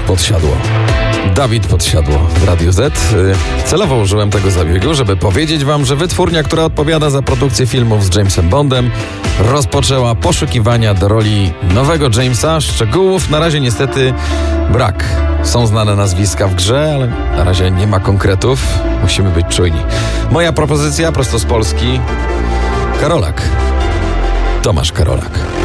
Podsiadło. Dawid Podsiadło w Radiu Z. Celowo użyłem tego zabiegu, żeby powiedzieć wam, że wytwórnia, która odpowiada za produkcję filmów z Jamesem Bondem, rozpoczęła poszukiwania do roli nowego Jamesa. Szczegółów na razie niestety brak. Są znane nazwiska w grze, ale na razie nie ma konkretów. Musimy być czujni. Moja propozycja prosto z Polski. Karolak. Tomasz Karolak.